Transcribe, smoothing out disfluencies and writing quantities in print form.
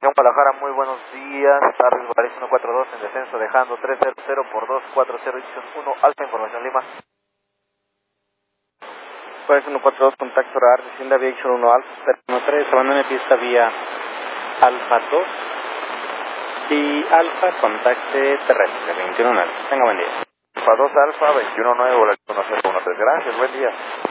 Guadalajara, muy buenos días. Arriba París 142 en descenso, dejando 300 por 240, edición 1, Alfa Información Lima. París 142, contacto radar, desciende Aviation 1 Alfa, 13, abandone pista vía Alfa 2 y Alfa, contacte terrestre, 21 9. Tenga buen día. Alfa 2 Alfa, 21 9, 1 0 1 3. Gracias, buen día.